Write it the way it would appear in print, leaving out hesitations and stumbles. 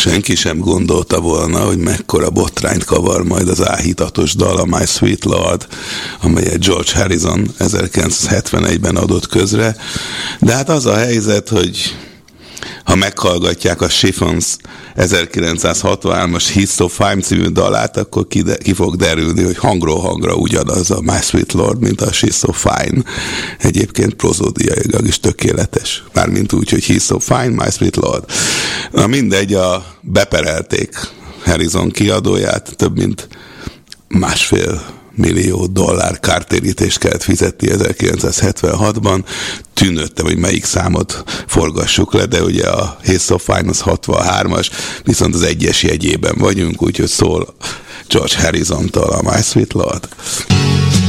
senki sem gondolta volna, hogy mekkora botrányt kavar majd az áhítatos dal, a My Sweet Lord, amelyet George Harrison 1971-ben adott közre. De hát az a helyzet, hogy ha meghallgatják a Chiffons 1963-as He's So Fine című dalát, akkor ki fog derülni, hogy hangról hangra ugyanaz a My Sweet Lord, mint a She's So Fine. Egyébként prozódiailag is tökéletes. Mármint úgy, hogy He's So Fine, My Sweet Lord. Na mindegy, beperelték Harrison kiadóját, több mint $1,5 millió kártérítést kellett fizetni 1976-ban. Tűnődtem, hogy melyik számot forgassuk le, de ugye a He's So Fine az 63-as, viszont az egyes jegyében vagyunk, úgyhogy szól George Harrison-tól a My Sweet Lord.